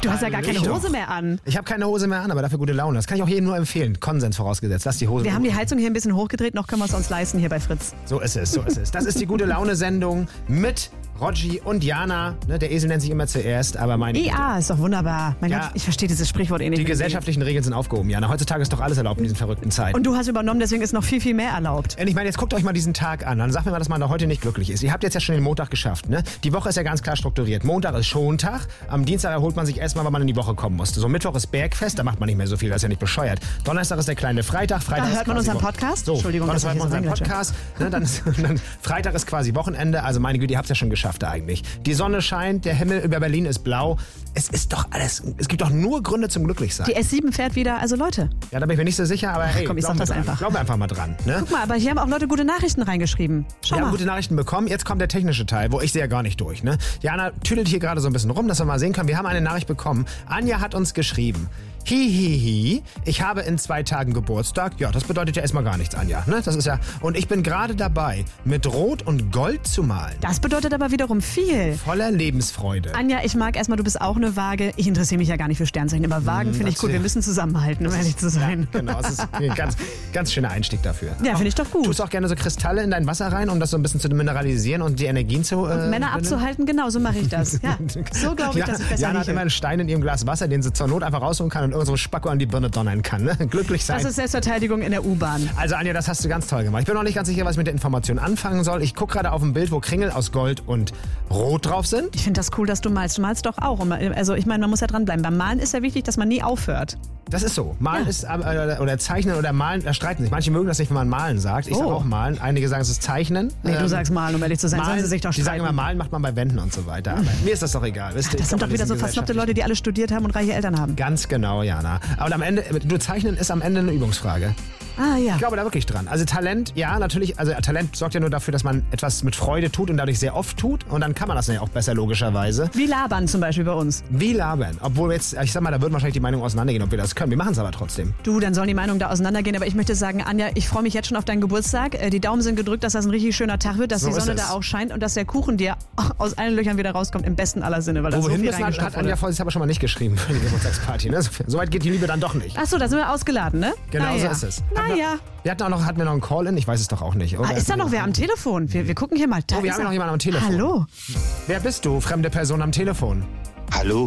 Du hast ja gar keine Hose mehr an. Ich habe keine Hose mehr an, aber dafür gute Laune. Das kann ich auch jedem nur empfehlen. Konsens vorausgesetzt. Lass die Hose. Wir haben die Heizung hier ein bisschen hochgedreht, noch können wir es uns leisten hier bei Fritz. So ist es. Das ist die gute Laune-Sendung mit Rogi und Jana. Ne, der Esel nennt sich immer zuerst, aber meine Ja, ist doch wunderbar. Mein Gott, ich verstehe dieses Sprichwort eh nicht. Die gesellschaftlichen Regeln sind aufgehoben, Jana. Heutzutage ist doch alles erlaubt in diesen verrückten Zeiten. Und du hast übernommen, deswegen ist noch viel, viel mehr erlaubt. Und ich meine, jetzt guckt euch mal diesen Tag an. Dann sagt mir mal, dass man da heute nicht glücklich ist. Ihr habt jetzt ja schon den Montag geschafft, ne? Die Woche ist ja ganz klar strukturiert. Montag ist Schontag. Am Dienstag erholt man sich erstmal, weil man in die Woche kommen musste. So Mittwoch ist Bergfest, da macht man nicht mehr so viel, das ist ja nicht bescheuert. Donnerstag ist der kleine Freitag. Da hört man unseren Podcast. So, Entschuldigung, das dass hört ich man hier unseren so Podcast. Ne, dann Freitag ist quasi Wochenende. Also meine Güte, ihr habt es ja schon geschafft eigentlich. Die Sonne scheint, der Himmel über Berlin ist blau. Es ist doch alles, es gibt doch nur Gründe zum Glücklichsein. Die S7 fährt wieder, also Leute. Ja, da bin ich mir nicht so sicher, aber hey, komm, ich sag das einfach. Glauben wir einfach mal dran. Ne? Guck mal, aber hier haben auch Leute gute Nachrichten reingeschrieben. Schau Wir mal. haben gute Nachrichten bekommen. Jetzt kommt der technische Teil, wo ich sehe ja gar nicht durch. Ne? Jana tüdelt hier gerade so ein bisschen rum, dass wir mal sehen können. Wir haben eine Nachricht bekommen. Anja hat uns geschrieben. Hihihi, ich habe in 2 Tagen Geburtstag. Ja, das bedeutet ja erstmal gar nichts, Anja. Ne? Das ist ja. Und ich bin gerade dabei, mit Rot und Gold zu malen. Das bedeutet aber wiederum viel. Voller Lebensfreude. Anja, ich mag erstmal, du bist auch eine Waage. Ich interessiere mich ja gar nicht für Sternzeichen, aber Wagen finde ich gut. Wir müssen zusammenhalten, um ehrlich zu sein. Ja, genau, das ist ein ganz schöner Einstieg dafür. Ja, finde ich doch gut. Tust auch gerne so Kristalle in dein Wasser rein, um das so ein bisschen zu mineralisieren und die Energien zu... Männer abzuhalten, genau, so mache ich das. Ja, so glaube ich, dass ich besser Jana hat rieche. immer einen Stein in ihrem Glas Wasser, den sie zur Not einfach rausholen kann und irgendeinem Spacko an die Birne donnern kann. Ne? Glücklich sein. Das ist Selbstverteidigung in der U-Bahn. Also Anja, das hast du ganz toll gemacht. Ich bin noch nicht ganz sicher, was ich mit der Information anfangen soll. Ich gucke gerade auf ein Bild, wo Kringel aus Gold und Rot drauf sind. Ich finde das cool, dass du malst. Du malst doch auch. Also ich meine, man muss ja dranbleiben. Beim Malen ist ja wichtig, dass man nie aufhört. Das ist so. Malen ist, oder Zeichnen oder Malen, da streiten sich. Manche mögen das nicht, wenn man Malen sagt. Ich sage auch Malen. Einige sagen, es ist Zeichnen. Nee, du sagst Malen, um ehrlich zu sein. Malen, Sollen sie sich doch die streiten. sagen immer, Malen macht man bei Wänden und so weiter. Aber mir ist das doch egal. Wisst ihr, Das sind doch wieder so versnobte Leute, die alle studiert haben und reiche Eltern haben. Ganz genau, Jana. Aber am Ende, nur Zeichnen ist am Ende eine Übungsfrage. Ah ja. Ich glaube da wirklich dran. Also Talent, ja, natürlich, also Talent sorgt ja nur dafür, dass man etwas mit Freude tut und dadurch sehr oft tut. Und dann kann man das ja auch besser, logischerweise. Wie labern zum Beispiel bei uns. Wie labern. Obwohl jetzt, ich sag mal, da würden wahrscheinlich die Meinungen auseinandergehen, ob wir das können. Wir machen es aber trotzdem. Du, dann sollen die Meinungen da auseinandergehen. Aber ich möchte sagen, Anja, ich freue mich jetzt schon auf deinen Geburtstag. Die Daumen sind gedrückt, dass das ein richtig schöner Tag wird, dass So die Sonne ist es. da auch scheint und dass der Kuchen dir aus allen Löchern wieder rauskommt, im besten aller Sinne. Weil da so Wohin viel müssen, hat reingestopft Anja wurde. Voss aber schon mal nicht geschrieben für die Geburtstagsparty. Ne? So weit geht die Liebe dann doch nicht. Achso, da sind wir ausgeladen, ne? Genau so ist es. Naja. Hatten wir noch einen Call-In? Ich weiß es doch auch nicht. Oder? Ist da noch wer am Telefon? Wir gucken hier mal. Da Oh, wir ist haben er. noch jemanden am Telefon. Hallo. Wer bist du, fremde Person am Telefon? Hallo.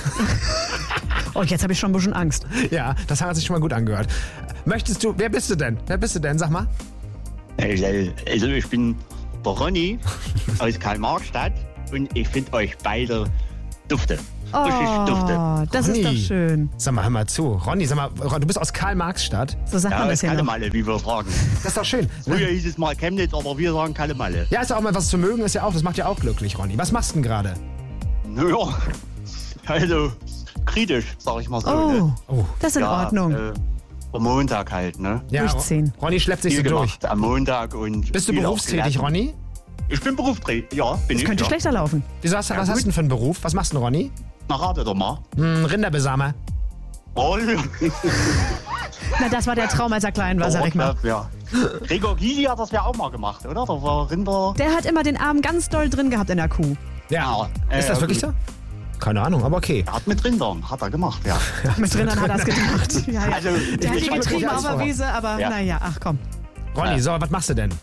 Oh, jetzt habe ich schon ein bisschen Angst. Ja, das hat sich schon mal gut angehört. Wer bist du denn? Sag mal. Also ich bin der Ronny aus Karl-Marx-Stadt und ich finde euch beide dufte. Richtig dufte. Oh, das ist doch Ronny. schön. Sag mal, hör mal zu. Ronny, sag mal, du bist aus Karl-Marx-Stadt. So sagt Ja, man aus das ja noch. Kalemalle, wie wir sagen. Das ist doch schön. Früher hieß es mal Chemnitz, aber wir sagen Kalemalle. Ja, ist ja auch mal was zu mögen, ist ja auch, das macht ja auch glücklich, Ronny. Was machst du denn gerade? Naja, also kritisch, sag ich mal so. Ne? Oh. Das ist in Ordnung. Am Montag halt, ne? Ja, Durchziehen. Ronny schleppt sich Viel so durch. gemacht am Montag und... Bist du viel berufstätig, auch gelernt. Ronny? Ich bin berufstätig, ja, bin ich. Könnte ja. schlechter laufen. Wieso was gut. hast du denn für einen Beruf? Was machst du denn, Ronny? Na, rate doch mal. Rinderbesamer. Oh, Na, das war der Traum, als er klein war, sag ich mal. Ja. Gregor Gysi hat das ja auch mal gemacht, oder? Da war Rinder... Der hat immer den Arm ganz doll drin gehabt in der Kuh. Ja. Ist das wirklich gut. so? Keine Ahnung, aber okay. Er hat mit Rindern, hat er gemacht, ja. Mit Rindern hat er es gedacht. Ja, ja. Also, Der hat die ich- getrieben auf der vorher. Wiese, aber Ja. naja, ach komm. Ronny, so, was machst du denn?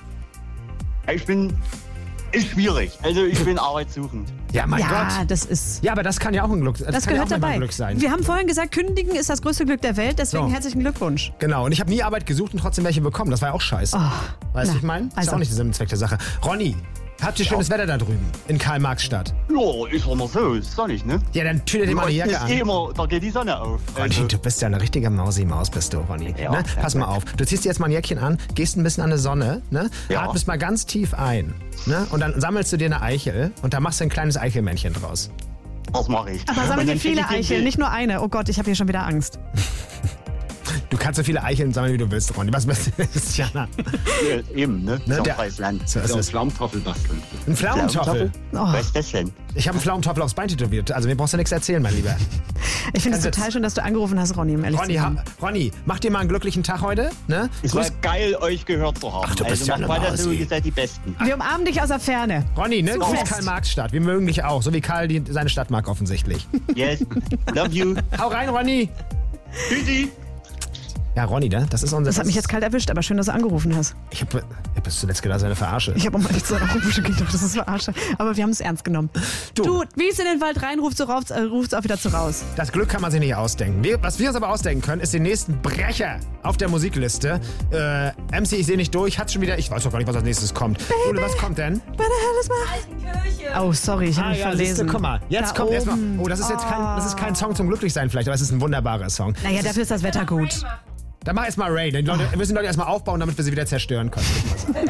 Ist schwierig. Also ich bin arbeitssuchend. Ja, mein Ja, Gott. das ist... Ja, aber das kann ja auch ein Glück sein. Das kann ja gehört auch mal dabei. ein Glück sein. Wir haben vorhin gesagt, kündigen ist das größte Glück der Welt, deswegen So. herzlichen Glückwunsch. Genau, und ich habe nie Arbeit gesucht und trotzdem welche bekommen. Das war ja auch scheiße. Weißt du, ich meine? Ist also- auch nicht der Sinn und Zweck der Sache. Ronny, habt ihr schönes Wetter da drüben in Karl-Marx-Stadt? Ja, ist doch mal so, ist sonnig, ne? Ja, dann tüte dir mal die Jacke ist an. immer, da geht die Sonne auf. Ronny, du bist ja eine richtige Mausi-Maus, bist du, Ronny. Ja, Ne? Pass mal auf. Du ziehst dir jetzt mal ein Jäckchen an, gehst ein bisschen an die Sonne, ne? Ja. Atmest mal ganz tief ein. Ne? Und dann sammelst du dir eine Eichel und da machst du ein kleines Eichelmännchen draus. Das mache ich. Aber sammelt Und ihr dann viele schicke ich dir Eicheln, nicht nur eine. Oh Gott, ich habe hier schon wieder Angst. Du kannst so viele Eicheln sammeln, wie du willst, Ronny. Was ist Jana? Ja, eben, ne? So ein freies Land. So ist So, es. Pflaumentoffel basteln. Ein Pflaumentoffel. Was ist das denn? Ich habe einen Pflaumentoffel aufs Bein tätowiert. Also mir brauchst du nichts erzählen, mein Lieber. Ich finde es Kein total Witz. schön, dass du angerufen hast, Ronny, um ehrlich zu sein. Ronny, mach dir mal einen glücklichen Tag heute. Ne? Es war geil, euch gehört zu haben. Ach, du bist also ja macht eine weiter so, Mausi. ihr seid die Besten. Wir umarmen dich aus der Ferne. Ronny, ne? Zu Grüß fest. Karl-Marx-Stadt. Wir mögen dich auch. So wie Karl seine Stadt mag offensichtlich. Yes, love you. Hau rein, Ronny. Tschüssi. Ja, Ronny, ne? Das ist unser... Das hat mich jetzt kalt erwischt, aber schön, dass du angerufen hast. Ich hab bis zuletzt gedacht, das ist eine Verarsche. Ich habe auch mal nicht so gedacht, das ist verarsche. Aber wir haben es ernst genommen. Du, wie es in den Wald rein, ruft es auch wieder zu raus. Das Glück kann man sich nicht ausdenken. Was wir uns aber ausdenken können, ist den nächsten Brecher auf der Musikliste. MC, ich sehe nicht durch, hat schon wieder... Ich weiß doch gar nicht, was als nächstes kommt. Ole, was kommt denn? Bei der Kirche. Oh, sorry, ich habe mich siehst verlesen. du, guck mal. Jetzt Da kommt erstmal... oben. Oh, das ist jetzt kein Song zum Glücklichsein vielleicht, aber es ist ein wunderbarer Song. Naja, dafür ist das Wetter gut. Dann mach erstmal Ray. Wir müssen die Leute erstmal aufbauen, damit wir sie wieder zerstören können.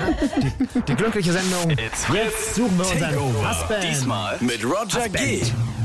Die glückliche Sendung. Jetzt suchen wir unseren Husband. Diesmal mit Roger G.